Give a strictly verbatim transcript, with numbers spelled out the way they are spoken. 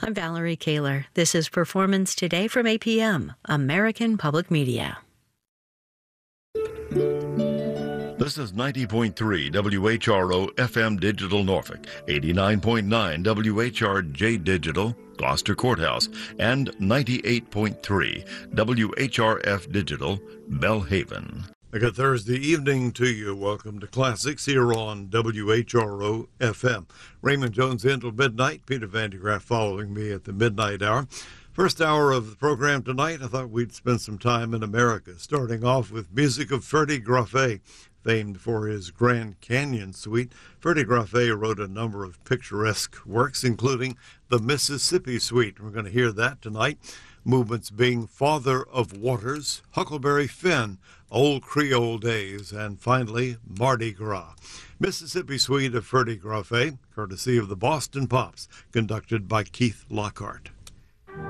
I'm Valerie Kaler. This is Performance Today from A P M, American Public Media. This is ninety point three W H R O F M Digital Norfolk, eighty-nine point nine W H R J Digital, Gloucester Courthouse, and ninety-eight point three W H R F Digital, Belhaven. A good Thursday evening to you. Welcome to Classics here on W H R O F M. Raymond Jones in till midnight. Peter Van de Graaff following me at the midnight hour. First hour of the program tonight, I thought we'd spend some time in America, starting off with music of Freddie Grafé. Famed for his Grand Canyon Suite, Freddie Grafé wrote a number of picturesque works, including the Mississippi Suite. We're going to hear that tonight. Movements being Father of Waters, Huckleberry Finn, Old Creole Days, and finally Mardi Gras. Mississippi Suite of Freddie Grafé, courtesy of the Boston Pops, conducted by Keith Lockhart.